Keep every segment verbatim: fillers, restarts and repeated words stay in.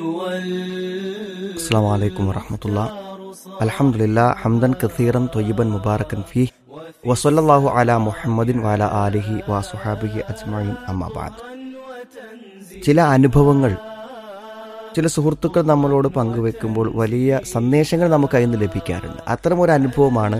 അസ്സലാമു അലൈക്കും വറഹ്മത്തുള്ളാഹി. അൽഹംദുലില്ലാഹ് ഹംദൻ കസീറൻ ത്വയ്യിബൻ മുബാറകൻ ഫീഹി വസല്ലല്ലാഹു അലാ മുഹമ്മദിൻ വഅലാ ആലിഹി വസ്വഹാബിഹി അജ്മഈൻ അമ്മാ ബഅദ്. ചില അനുഭവങ്ങൾ ചില സുഹൃത്തുക്കൾ നമ്മളോട് പങ്കുവെക്കുമ്പോൾ വലിയ സന്ദേശങ്ങൾ നമുക്ക് അതിൽ നിന്ന് ലഭിക്കാറുണ്ട്. അത്തരമൊരു അനുഭവമാണ്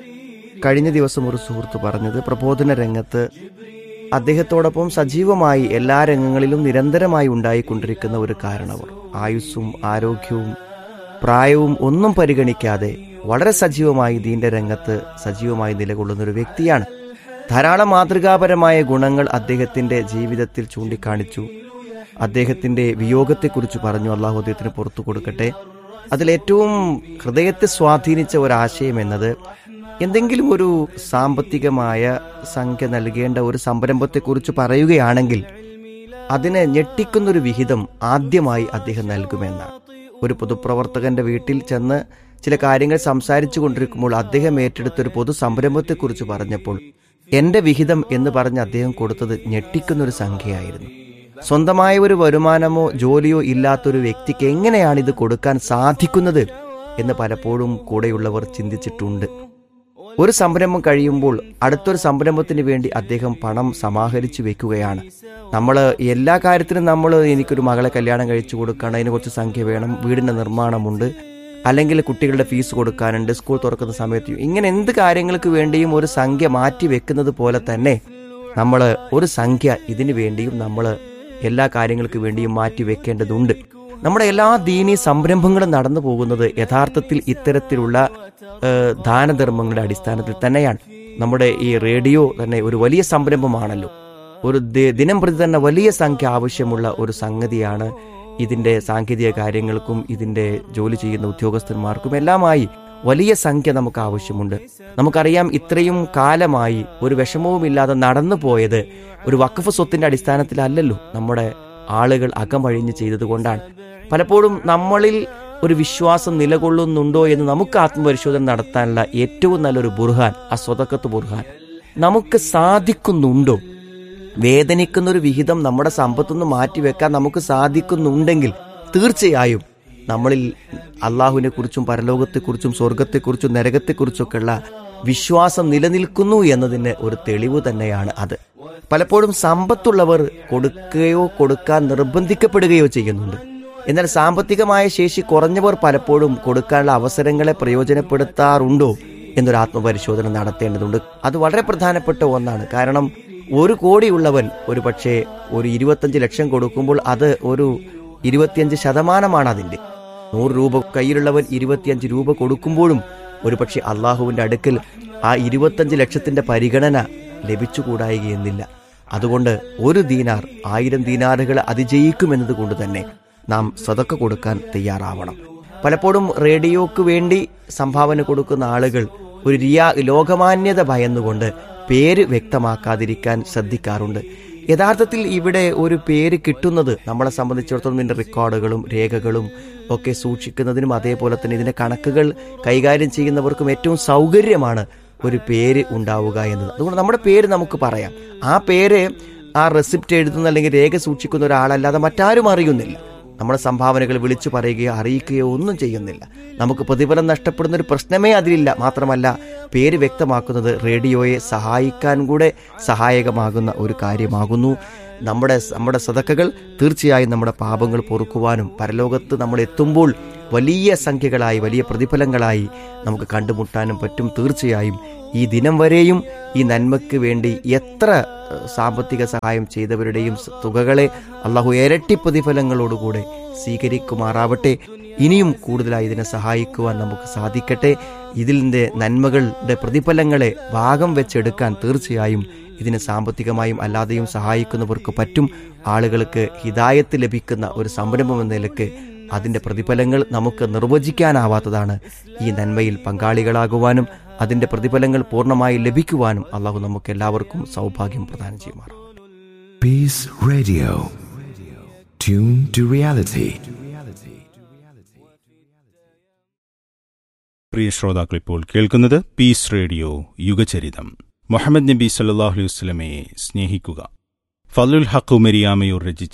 കഴിഞ്ഞ ദിവസം ഒരു സുഹൃത്ത് പറഞ്ഞത്. പ്രബോധന രംഗത്ത് അദ്ദേഹത്തോടൊപ്പം സജീവമായി എല്ലാ രംഗങ്ങളിലും നിരന്തരമായി ഉണ്ടായിക്കൊണ്ടിരിക്കുന്ന ഒരു കാരണവർ, ആയുസ്സും ആരോഗ്യവും പ്രായവും ഒന്നും പരിഗണിക്കാതെ വളരെ സജീവമായി ദീന്റെ രംഗത്ത് സജീവമായി നിലകൊള്ളുന്ന ഒരു വ്യക്തിയാണ്. ധാരാളം മാതൃകാപരമായ ഗുണങ്ങൾ അദ്ദേഹത്തിന്റെ ജീവിതത്തിൽ ചൂണ്ടിക്കാണിച്ചു. അദ്ദേഹത്തിന്റെ വിയോഗത്തെക്കുറിച്ച് പറഞ്ഞു. അള്ളാഹു അദ്ദേഹത്തിന് പുറത്തു കൊടുക്കട്ടെ. അതിലേറ്റവും ഹൃദയത്തെ സ്വാധീനിച്ച ഒരാശയം എന്നത്, എന്തെങ്കിലും ഒരു സാമ്പത്തികമായ സംഖ്യ നൽകേണ്ട ഒരു സംരംഭത്തെക്കുറിച്ച് പറയുകയാണെങ്കിൽ അതിനെ ഞെട്ടിക്കുന്നൊരു വിഹിതം ആദ്യമായി അദ്ദേഹം നൽകുമെന്നാണ്. ഒരു പൊതുപ്രവർത്തകന്റെ വീട്ടിൽ ചെന്ന് ചില കാര്യങ്ങൾ സംസാരിച്ചു കൊണ്ടിരിക്കുമ്പോൾ അദ്ദേഹം ഏറ്റെടുത്തൊരു പൊതു സംരംഭത്തെക്കുറിച്ച് പറഞ്ഞപ്പോൾ എന്റെ വിഹിതം എന്ന് പറഞ്ഞ് അദ്ദേഹം കൊടുത്തത് ഞെട്ടിക്കുന്നൊരു സംഖ്യയായിരുന്നു. സ്വന്തമായ ഒരു വരുമാനമോ ജോലിയോ ഇല്ലാത്തൊരു വ്യക്തിക്ക് എങ്ങനെയാണ് ഇത് കൊടുക്കാൻ സാധിക്കുന്നത് എന്ന് പലപ്പോഴും കൂടെയുള്ളവർ ചിന്തിച്ചിട്ടുണ്ട്. ഒരു സംരംഭം കഴിയുമ്പോൾ അടുത്തൊരു സംരംഭത്തിന് വേണ്ടി അദ്ദേഹം പണം സമാഹരിച്ചു വെക്കുകയാണ്. നമ്മൾ എല്ലാ കാര്യത്തിനും നമ്മൾ എനിക്കൊരു മകളെ കല്യാണം കഴിച്ചു കൊടുക്കണം, അതിന് കുറച്ച് സംഖ്യ വേണം, വീടിൻ്റെ നിർമ്മാണമുണ്ട്, അല്ലെങ്കിൽ കുട്ടികളുടെ ഫീസ് കൊടുക്കാനുണ്ട്, സ്കൂൾ തുറക്കുന്ന സമയത്ത്, ഇങ്ങനെ എന്ത് കാര്യങ്ങൾക്ക് വേണ്ടിയും ഒരു സംഖ്യ മാറ്റി വെക്കുന്നത് പോലെ തന്നെ നമ്മൾ ഒരു സംഖ്യ ഇതിനു വേണ്ടിയും നമ്മൾ എല്ലാ കാര്യങ്ങൾക്ക് വേണ്ടിയും മാറ്റി വെക്കേണ്ടതുണ്ട്. നമ്മുടെ എല്ലാ ദീനീ സംരംഭങ്ങളും നടന്നു പോകുന്നത് യഥാർത്ഥത്തിൽ ഇത്തരത്തിലുള്ള ദാനധർമ്മങ്ങളുടെ അടിസ്ഥാനത്തിൽ തന്നെയാണ്. നമ്മുടെ ഈ റേഡിയോ തന്നെ ഒരു വലിയ സംരംഭമാണല്ലോ. ഒരു ദിനം പ്രതി തന്നെ വലിയ സംഖ്യ ആവശ്യമുള്ള ഒരു സംഗതിയാണ്. ഇതിന്റെ സാങ്കേതിക കാര്യങ്ങൾക്കും ഇതിന്റെ ജോലി ചെയ്യുന്ന ഉദ്യോഗസ്ഥന്മാർക്കും എല്ലാമായി വലിയ സംഖ്യ നമുക്ക് ആവശ്യമുണ്ട്. നമുക്കറിയാം, ഇത്രയും കാലമായി ഒരു വിഷമവുമില്ലാതെ നടന്നു പോയത് ഒരു വഖഫ് സ്വത്തിന്റെ അടിസ്ഥാനത്തിലല്ലല്ലോ, നമ്മുടെ ആളുകൾ അകമഴിഞ്ഞ് ചെയ്തതുകൊണ്ടാണ്. പലപ്പോഴും നമ്മളിൽ ഒരു വിശ്വാസം നിലകൊള്ളുന്നുണ്ടോ എന്ന് നമുക്ക് ആത്മപരിശോധന നടത്താനുള്ള ഏറ്റവും നല്ലൊരു ബുർഹാൻ ആ സ്വതക്കത്ത് ബുർഹാൻ. നമുക്ക് സാധിക്കുന്നുണ്ടോ? വേദനിക്കുന്നൊരു വിഹിതം നമ്മുടെ സമ്പത്തുനിന്ന് മാറ്റിവെക്കാൻ നമുക്ക് സാധിക്കുന്നുണ്ടെങ്കിൽ തീർച്ചയായും നമ്മളിൽ അള്ളാഹുവിനെ കുറിച്ചും പരലോകത്തെക്കുറിച്ചും സ്വർഗത്തെക്കുറിച്ചും നരകത്തെക്കുറിച്ചൊക്കെയുള്ള വിശ്വാസം നിലനിൽക്കുന്നു എന്നതിന് ഒരു തെളിവ് തന്നെയാണ് അത്. പലപ്പോഴും സമ്പത്തുള്ളവർ കൊടുക്കുകയോ കൊടുക്കാൻ നിർബന്ധിക്കപ്പെടുകയോ ചെയ്യുന്നുണ്ട്. എന്നാൽ സാമ്പത്തികമായ ശേഷി കുറഞ്ഞവർ പലപ്പോഴും കൊടുക്കാനുള്ള അവസരങ്ങളെ പ്രയോജനപ്പെടുത്താറുണ്ടോ എന്നൊരു ആത്മപരിശോധന നടത്തേണ്ടതുണ്ട്. അത് വളരെ പ്രധാനപ്പെട്ട ഒന്നാണ്. കാരണം ഒരു കോടിയുള്ളവൻ ഒരു പക്ഷേ ഒരു ഇരുപത്തഞ്ച് ലക്ഷം കൊടുക്കുമ്പോൾ അത് ഒരു ഇരുപത്തിയഞ്ച് ശതമാനമാണ് അതിൻ്റെ. നൂറ് രൂപ കയ്യിലുള്ളവൻ ഇരുപത്തിയഞ്ച് രൂപ കൊടുക്കുമ്പോഴും ഒരു പക്ഷേ അള്ളാഹുവിൻ്റെ അടുക്കൽ ആ ഇരുപത്തഞ്ച് ലക്ഷത്തിന്റെ പരിഗണന ലഭിച്ചുകൂടായികയെന്നില്ല. അതുകൊണ്ട് ഒരു ദീനാർ ആയിരം ദീനാറുകൾ അതിജയിക്കുമെന്നത് കൊണ്ട് തന്നെ നാം സദക്ക കൊടുക്കാൻ തയ്യാറാവണം. പലപ്പോഴും റേഡിയോക്ക് വേണ്ടി സംഭാവന കൊടുക്കുന്ന ആളുകൾ ഒരു റിയാ ലോകമാന്യത ഭയന്നുകൊണ്ട് പേര് വ്യക്തമാക്കാതിരിക്കാൻ ശ്രദ്ധിക്കാറുണ്ട്. യഥാർത്ഥത്തിൽ ഇവിടെ ഒരു പേര് കിട്ടുന്നത് നമ്മളെ സംബന്ധിച്ചിടത്തോളം ഇതിൻ്റെ റെക്കോർഡുകളും രേഖകളും ഒക്കെ സൂക്ഷിക്കുന്നതിനും അതേപോലെ തന്നെ ഇതിൻ്റെ കണക്കുകൾ കൈകാര്യം ചെയ്യുന്നവർക്കും ഏറ്റവും സൗകര്യമാണ് ഒരു പേര് ഉണ്ടാവുക എന്നത്. അതുകൊണ്ട് നമ്മുടെ പേര് നമുക്ക് പറയാം. ആ പേര് ആ റെസിപ്റ്റ് എഴുതുന്ന അല്ലെങ്കിൽ രേഖ സൂക്ഷിക്കുന്ന ഒരാളല്ലാതെ മറ്റാരും അറിയുന്നില്ല. നമ്മുടെ സംഭാവനകൾ വിളിച്ചു പറയുകയോ അറിയിക്കുകയോ ഒന്നും ചെയ്യുന്നില്ല. നമുക്ക് പ്രതിഫലം നഷ്ടപ്പെടുന്ന ഒരു പ്രശ്നമേ അതിലില്ല. മാത്രമല്ല, പേര് വ്യക്തമാക്കുന്നത് റേഡിയോയെ സഹായിക്കാൻ കൂടെ സഹായകമാകുന്ന ഒരു കാര്യമാകുന്നു. നമ്മുടെ നമ്മുടെ സദക്കകൾ തീർച്ചയായും നമ്മുടെ പാപങ്ങൾ പൊറുക്കുവാനും പരലോകത്ത് നമ്മൾ എത്തുമ്പോൾ വലിയ സംഖ്യകളായി വലിയ പ്രതിഫലങ്ങളായി നമുക്ക് കണ്ടുമുട്ടാനും പറ്റും. തീർച്ചയായും ഈ ദിനം വരെയും ഈ നന്മയ്ക്ക് വേണ്ടി എത്ര സാമ്പത്തിക സഹായം ചെയ്തവരുടെയും തുകകളെ അള്ളാഹു ഇരട്ടി പ്രതിഫലങ്ങളോടുകൂടെ സ്വീകരിക്കുമാറാവട്ടെ. ഇനിയും കൂടുതലായി ഇതിനെ സഹായിക്കുവാൻ നമുക്ക് സാധിക്കട്ടെ. ഇതിൻ്റെ നന്മകളുടെ പ്രതിഫലങ്ങളെ ഭാഗം വെച്ചെടുക്കാൻ തീർച്ചയായും ഇതിനെ സാമ്പത്തികമായും അല്ലാതെയും സഹായിക്കുന്നവർക്ക് പറ്റും. ആളുകൾക്ക് ഹിദായത്ത് ലഭിക്കുന്ന ഒരു സംരംഭം എന്ന നിലയ്ക്ക് അതിൻ്റെ പ്രതിഫലങ്ങൾ നമുക്ക് നിർവചിക്കാനാവാത്തതാണ്. ഈ നന്മയിൽ പങ്കാളികളാകുവാനും അതിൻ്റെ പ്രതിഫലങ്ങൾ പൂർണ്ണമായി ലഭിക്കുവാനും അള്ളാഹു നമുക്ക് എല്ലാവർക്കും സൗഭാഗ്യം പ്രദാനം ചെയ്യുമാറാം. Peace Radio. Tune to reality. പ്രിയ ശ്രോതാക്കൾ, ഇപ്പോൾ കേൾക്കുന്നത് പീസ് റേഡിയോ യുഗചരിതം. മുഹമ്മദ് നബി സല്ലല്ലാഹു അലൈഹി വസല്ലമയെ സ്നേഹിക്കുക. ഫളുൽ ഹഖ് മരിയാമയൂർ രചിച്ച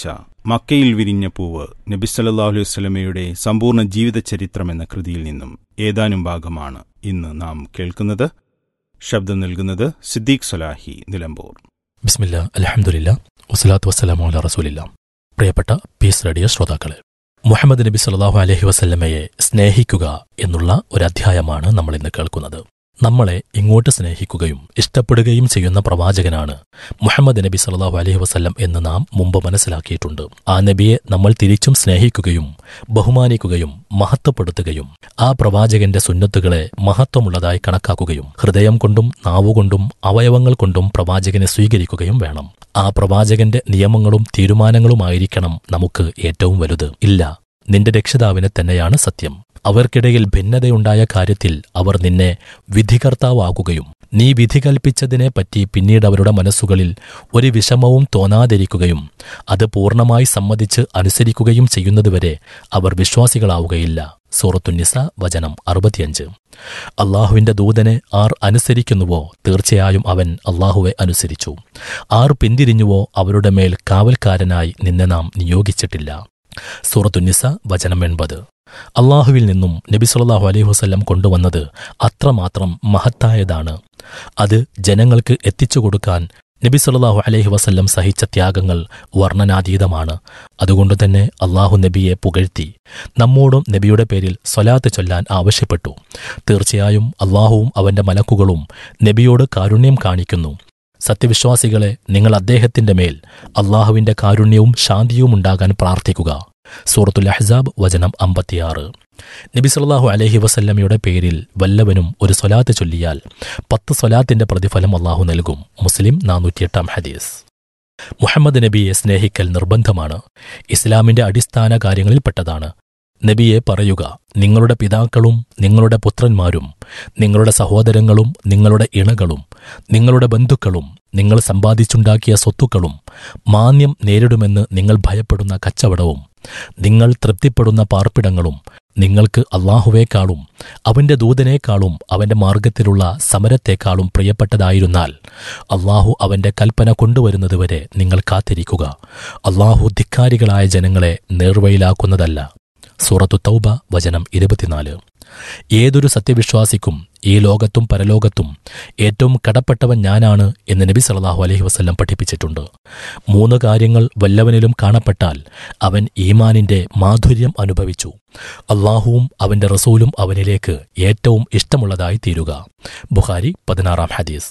മക്കയിൽ വിരിഞ്ഞ പൂവ് നബി സല്ലല്ലാഹു അലൈഹി വസല്ലമയുടെ സമ്പൂർണ്ണ ജീവിത ചരിത്രം എന്ന കൃതിയിൽ നിന്നും ഏതാനും ഭാഗമാണ് ഇന്ന് നാം കേൾക്കുന്നത്. ശബ്ദം നൽകുന്നത് സിദ്ദീഖ് സലാഹി, നിലമ്പൂർ. ബിസ്മില്ലാ, അൽഹംദുലില്ലാ, വസ്സലാത്തു വസ്സലാമു അലാ റസൂലില്ലാ. പ്രിയപ്പെട്ട പീസ് റേഡിയോ ശ്രോതാക്കളെ, മുഹമ്മദ് നബി സല്ലല്ലാഹു അലൈഹി വസല്ലമയെ സ്നേഹിക്കുക എന്നുള്ള ഒരു അധ്യായമാണ് നമ്മൾ ഇന്ന് കേൾക്കുന്നത്. നമ്മളെ ഇങ്ങോട്ട് സ്നേഹിക്കുകയും ഇഷ്ടപ്പെടുകയും ചെയ്യുന്ന പ്രവാചകനാണ് മുഹമ്മദ് നബി സല്ലല്ലാഹു അലൈഹി വസല്ലം എന്ന് നാം മുമ്പ് മനസ്സിലാക്കിയിട്ടുണ്ട്. ആ നബിയെ നമ്മൾ തിരിച്ചും സ്നേഹിക്കുകയും ബഹുമാനിക്കുകയും മഹത്വപ്പെടുത്തുകയും ആ പ്രവാചകന്റെ സുന്നത്തുകളെ മഹത്വമുള്ളതായി കണക്കാക്കുകയും ഹൃദയം കൊണ്ടും നാവുകൊണ്ടും അവയവങ്ങൾ കൊണ്ടും പ്രവാചകനെ സ്വീകരിക്കുകയും വേണം. ആ പ്രവാചകന്റെ നിയമങ്ങളും തീരുമാനങ്ങളുമായിരിക്കണം നമുക്ക് ഏറ്റവും വലുത്. ഇല്ല, നിന്റെ രക്ഷിതാവിനെ തന്നെയാണ് സത്യം. അവർക്കിടയിൽ ഭിന്നതയുണ്ടായ കാര്യത്തിൽ അവർ നിന്നെ വിധികർത്താവാകുകയും നീ വിധി കൽപ്പിച്ചതിനെപ്പറ്റി പിന്നീട് അവരുടെ മനസ്സുകളിൽ ഒരു വിഷമവും തോന്നാതിരിക്കുകയും അത് പൂർണ്ണമായി സമ്മതിച്ച് അനുസരിക്കുകയും ചെയ്യുന്നതുവരെ അവർ വിശ്വാസികളാവുകയില്ല. സൂറത്തുന്നിസ വചനം അറുപത്തിയഞ്ച്. അള്ളാഹുവിന്റെ ദൂതനെ ആർ അനുസരിക്കുന്നുവോ തീർച്ചയായും അവൻ അള്ളാഹുവെ അനുസരിച്ചു. ആർ പിന്തിരിഞ്ഞുവോ അവരുടെ മേൽ കാവൽക്കാരനായി നിന്നെ നാം നിയോഗിച്ചിട്ടില്ല. സൂറത്തുന്നിസ വചനം എൺപത്. അള്ളാഹുവിൽ നിന്നും നബി സല്ലല്ലാഹു അലൈഹി വസല്ലം കൊണ്ടുവന്നത് അത്രമാത്രം മഹത്തായതാണ്. അത് ജനങ്ങൾക്ക് എത്തിച്ചു കൊടുക്കാൻ നബി സല്ലല്ലാഹു അലൈഹി വസല്ലം സഹിച്ച ത്യാഗങ്ങൾ വർണ്ണനാതീതമാണ്. അതുകൊണ്ടുതന്നെ അള്ളാഹു നബിയെ പുകഴ്ത്തി നമ്മോടും നബിയുടെ പേരിൽ സ്വലാത്ത് ചൊല്ലാൻ ആവശ്യപ്പെട്ടു. തീർച്ചയായും അള്ളാഹുവും അവന്റെ മലക്കുകളും നബിയോട് കാരുണ്യം കാണിക്കുന്നു. സത്യവിശ്വാസികളെ, നിങ്ങൾ അദ്ദേഹത്തിന്റെ മേൽ അള്ളാഹുവിന്റെ കാരുണ്യവും ശാന്തിയും ഉണ്ടാകാൻ പ്രാർത്ഥിക്കുക. സൂറത്തുൽ അഹ്സാബ് വചനം അമ്പത്തിയാറ്. നബി സല്ലല്ലാഹു അലൈഹി വസല്ലമയുടെ പേരിൽ വല്ലവനും ഒരു സ്വലാത്ത് ചൊല്ലിയാൽ പത്ത് സ്വലാത്തിന്റെ പ്രതിഫലം അള്ളാഹു നൽകും. മുസ്ലിം നാനൂറ്റിയെട്ടാം ഹദീസ്. മുഹമ്മദ് നബിയെ സ്നേഹിക്കൽ നിർബന്ധമാണ്. ഇസ്ലാമിന്റെ അടിസ്ഥാന കാര്യങ്ങളിൽപ്പെട്ടതാണ്. നബിയെ പറയുക, നിങ്ങളുടെ പിതാക്കളും നിങ്ങളുടെ പുത്രന്മാരും നിങ്ങളുടെ സഹോദരങ്ങളും നിങ്ങളുടെ ഇണകളും നിങ്ങളുടെ ബന്ധുക്കളും നിങ്ങൾ സമ്പാദിച്ചുണ്ടാക്കിയ സ്വത്തുക്കളും മാന്യം നേരിടുമെന്ന് നിങ്ങൾ ഭയപ്പെടുന്ന കച്ചവടവും നിങ്ങൾ തൃപ്തിപ്പെടുന്ന പാർപ്പിടങ്ങളും നിങ്ങൾക്ക് അള്ളാഹുവേക്കാളും അവന്റെ ദൂതനേക്കാളും അവന്റെ മാർഗത്തിലുള്ള സമരത്തേക്കാളും പ്രിയപ്പെട്ടതായിരുന്നാൽ അള്ളാഹു അവന്റെ കൽപ്പന കൊണ്ടുവരുന്നതുവരെ നിങ്ങൾ കാത്തിരിക്കുക. അള്ളാഹു ധിക്കാരികളായ ജനങ്ങളെ നേർവഴിയിലാക്കുന്നതല്ല. സൂറത്തു തൗബ വചനം ഇരുപത്തിനാല്. ഏതൊരു സത്യവിശ്വാസിക്കും ഈ ലോകത്തും പരലോകത്തും ഏറ്റവും കടപ്പെട്ടവൻ ഞാനാണ് എന്ന് നബി സല്ലല്ലാഹു അലൈഹി വസല്ലം പഠിപ്പിച്ചിട്ടുണ്ട്. മൂന്ന് കാര്യങ്ങൾ വല്ലവനിലും കാണപ്പെട്ടാൽ അവൻ ഈമാനിന്റെ മാധുര്യം അനുഭവിച്ചു. അള്ളാഹുവും അവന്റെ റസൂലും അവനിലേക്ക് ഏറ്റവും ഇഷ്ടമുള്ളതായി തീരുക. ബുഖാരി പതിനാറാം ഹദീസ്.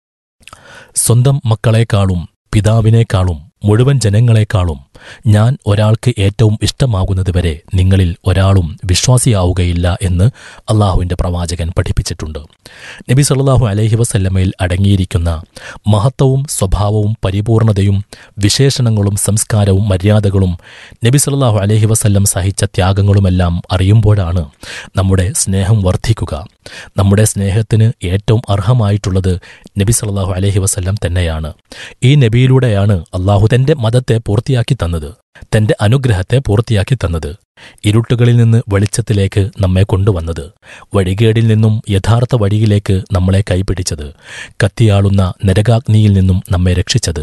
സ്വന്തം മക്കളെക്കാളും പിതാവിനേക്കാളും മുഴുവൻ ജനങ്ങളെക്കാളും ഞാൻ ഒരാൾക്ക് ഏറ്റവും ഇഷ്ടമാകുന്നതുവരെ നിങ്ങളിൽ ഒരാളും വിശ്വാസിയാവുകയില്ല എന്ന് അള്ളാഹുവിന്റെ പ്രവാചകൻ പഠിപ്പിച്ചിട്ടുണ്ട്. നബി സല്ലല്ലാഹു അലൈഹി വസല്ലമയിൽ അടങ്ങിയിരിക്കുന്ന മഹത്വവും സ്വഭാവവും പരിപൂർണതയും വിശേഷണങ്ങളും സംസ്കാരവും മര്യാദകളും നബി സല്ലല്ലാഹു അലൈഹി വസല്ലം സഹിച്ച ത്യാഗങ്ങളുമെല്ലാം അറിയുമ്പോഴാണ് നമ്മുടെ സ്നേഹം വർദ്ധിക്കുക. നമ്മുടെ സ്നേഹത്തിന് ഏറ്റവും അർഹമായിട്ടുള്ളത് നബി സല്ലല്ലാഹു അലൈഹി വസല്ലം തന്നെയാണ്. ഈ നബിയിലൂടെയാണ് അള്ളാഹു തന്റെ മതത്തെ പൂർത്തിയാക്കി തന്നത്, തന്റെ അനുഗ്രഹത്തെ പൂർത്തിയാക്കി തന്നത്, ഇരുട്ടുകളിൽ നിന്ന് വെളിച്ചത്തിലേക്ക് നമ്മെ കൊണ്ടുവന്നത്, വഴികേടിൽ നിന്നും യഥാർത്ഥ വഴിയിലേക്ക് നമ്മളെ കൈപിടിച്ചത്, കത്തിയാളുന്ന നരകാഗ്നിയിൽ നിന്നും നമ്മെ രക്ഷിച്ചത്,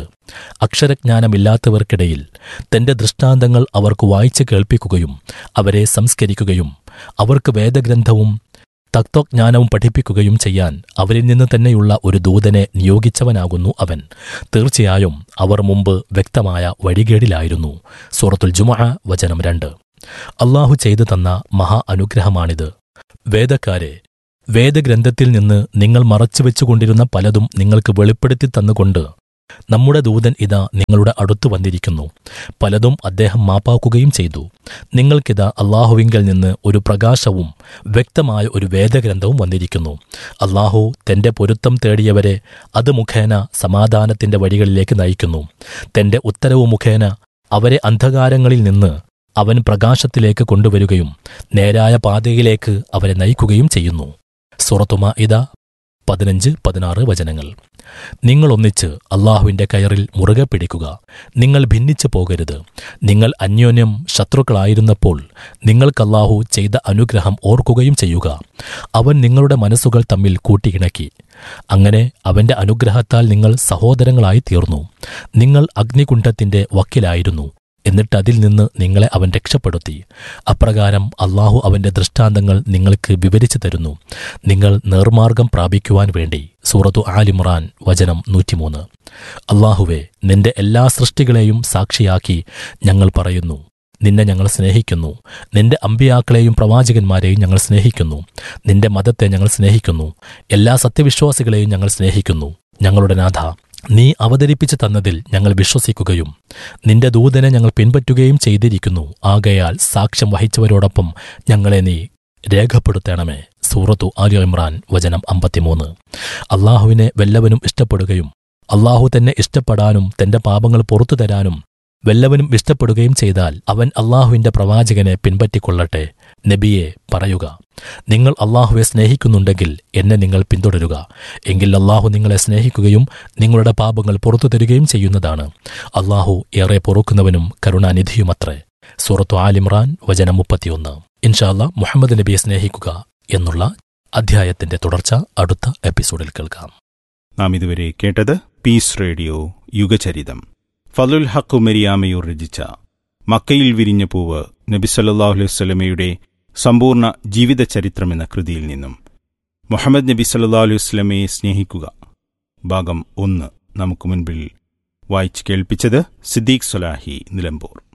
അക്ഷരജ്ഞാനമില്ലാത്തവർക്കിടയിൽ തന്റെ ദൃഷ്ടാന്തങ്ങൾ അവർക്ക് വായിച്ച് കേൾപ്പിക്കുകയും അവരെ സംസ്കരിക്കുകയും അവർക്ക് വേദഗ്രന്ഥവും തത്വജ്ഞാനവും പഠിപ്പിക്കുകയും ചെയ്യാൻ അവരിൽ നിന്ന് തന്നെയുള്ള ഒരു ദൂതനെ നിയോഗിച്ചവനാകുന്നു അവൻ. തീർച്ചയായും അവർ മുമ്പ് വ്യക്തമായ വഴികേടിലായിരുന്നു. സൂറത്തുൽ ജുമുഅ വചനം രണ്ട്. അള്ളാഹു ചെയ്തു തന്ന മഹാ അനുഗ്രഹമാണിത്. വേദക്കാരെ, വേദഗ്രന്ഥത്തിൽ നിന്ന് നിങ്ങൾ മറച്ചുവെച്ചുകൊണ്ടിരുന്ന പലതും നിങ്ങൾക്ക് വെളിപ്പെടുത്തി തന്നുകൊണ്ട് നമ്മുടെ ദൂതൻ ഇതാ നിങ്ങളുടെ അടുത്തു വന്നിരിക്കുന്നു. പലതും അദ്ദേഹം മാപ്പാക്കുകയും ചെയ്തു. നിങ്ങൾക്കിതാ അള്ളാഹുവിങ്കൽ നിന്ന് ഒരു പ്രകാശവും വ്യക്തമായ ഒരു വേദഗ്രന്ഥവും വന്നിരിക്കുന്നു. അള്ളാഹു തന്റെ പൊരുത്തം തേടിയവരെ അത് മുഖേന സമാധാനത്തിന്റെ വഴികളിലേക്ക് നയിക്കുന്നു. തന്റെ ഉത്തരവ് മുഖേന അവരെ അന്ധകാരങ്ങളിൽ നിന്ന് അവൻ പ്രകാശത്തിലേക്ക് കൊണ്ടുവരികയും നേരായ പാതയിലേക്ക് അവരെ നയിക്കുകയും ചെയ്യുന്നു. സൂറത്തു മാഇദ പതിനഞ്ച് പതിനാറ് വചനങ്ങൾ. നിങ്ങളൊന്നിച്ച് അള്ളാഹുവിന്റെ കയറിൽ മുറുകെ പിടിക്കുക. നിങ്ങൾ ഭിന്നിച്ചു പോകരുത്. നിങ്ങൾ അന്യോന്യം ശത്രുക്കളായിരുന്നപ്പോൾ നിങ്ങൾക്കല്ലാഹു ചെയ്ത അനുഗ്രഹം ഓർക്കുകയും ചെയ്യുക. അവൻ നിങ്ങളുടെ മനസ്സുകൾ തമ്മിൽ കൂട്ടിയിണക്കി. അങ്ങനെ അവന്റെ അനുഗ്രഹത്താൽ നിങ്ങൾ സഹോദരങ്ങളായി തീർന്നു. നിങ്ങൾ അഗ്നികുണ്ഠത്തിന്റെ വക്കിലായിരുന്നു. എന്നിട്ട് അതിൽ നിന്ന് നിങ്ങളെ അവൻ രക്ഷപ്പെടുത്തി. അപ്രകാരം അള്ളാഹു അവന്റെ ദൃഷ്ടാന്തങ്ങൾ നിങ്ങൾക്ക് വിവരിച്ചു തരുന്നു, നിങ്ങൾ നേർമാർഗം പ്രാപിക്കുവാൻ വേണ്ടി. സൂറത്തു ആലിമ്രാൻ വചനം നൂറ്റിമൂന്ന്. അള്ളാഹുവേ, നിന്റെ എല്ലാ സൃഷ്ടികളെയും സാക്ഷിയാക്കി ഞങ്ങൾ പറയുന്നു, നിന്നെ ഞങ്ങൾ സ്നേഹിക്കുന്നു. നിന്റെ അമ്പിയാക്കളെയും പ്രവാചകന്മാരെയും ഞങ്ങൾ സ്നേഹിക്കുന്നു. നിന്റെ മതത്തെ ഞങ്ങൾ സ്നേഹിക്കുന്നു. എല്ലാ സത്യവിശ്വാസികളെയും ഞങ്ങൾ സ്നേഹിക്കുന്നു. ഞങ്ങളുടെ നാഥ, നീ അവതരിപ്പിച്ചു തന്നതിൽ ഞങ്ങൾ വിശ്വസിക്കുകയും നിന്റെ ദൂതനെ ഞങ്ങൾ പിൻപറ്റുകയും ചെയ്തിരിക്കുന്നു. ആകയാൽ സാക്ഷ്യം വഹിച്ചവരോടൊപ്പം ഞങ്ങളെ നീ രേഖപ്പെടുത്തണമേ. സൂറത്തു ആലി ഇമ്രാൻ വചനം അമ്പത്തിമൂന്ന്. അള്ളാഹുവിനെ വല്ലവനും ഇഷ്ടപ്പെടുകയും അള്ളാഹു തന്നെ ഇഷ്ടപ്പെടാനും തന്റെ പാപങ്ങൾ പുറത്തു തരാനും വല്ലവനും ഇഷ്ടപ്പെടുകയും ചെയ്താൽ അവൻ അള്ളാഹുവിന്റെ പ്രവാചകനെ പിൻപറ്റിക്കൊള്ളട്ടെ. നബിയെ പറയുക, നിങ്ങൾ അള്ളാഹുവെ സ്നേഹിക്കുന്നുണ്ടെങ്കിൽ എന്നെ നിങ്ങൾ പിന്തുടരുക. എങ്കിൽ അള്ളാഹു നിങ്ങളെ സ്നേഹിക്കുകയും നിങ്ങളുടെ പാപങ്ങൾ പുറത്തു തരികയും ചെയ്യുന്നതാണ്. അള്ളാഹു ഏറെ പൊറുക്കുന്നവനും കരുണാനിധിയുമത്രേ. സൂറത്തു ആലിമ്രാൻ വചനം മുപ്പത്തിയൊന്ന്. ഇൻഷാ അല്ലാ, മുഹമ്മദ് നബിയെ സ്നേഹിക്കുക എന്നുള്ള അധ്യായത്തിന്റെ തുടർച്ച അടുത്ത എപ്പിസോഡിൽ കേൾക്കാം. നാം ഇതുവരെ കേട്ടത് പീസ് റേഡിയോ യുഗചരിതം. ഫളുൽ ഹഖ് മരിയാമയൂർ രചിച്ച മക്കയിൽ വിരിഞ്ഞ പൂവ് നബി സല്ലല്ലാഹു അലൈഹി വസല്ലമയുടെ സമ്പൂർണ്ണ ജീവിതചരിത്രമെന്ന കൃതിയിൽ നിന്നും മുഹമ്മദ് നബി സല്ലല്ലാഹു അലൈഹി വസല്ലമയെ സ്നേഹിക്കുക ഭാഗം ഒന്ന് നമുക്ക് മുൻപിൽ വായിച്ചു കേൾപ്പിച്ചത് സിദ്ദീഖ് സ്വലാഹി നിലമ്പൂർ.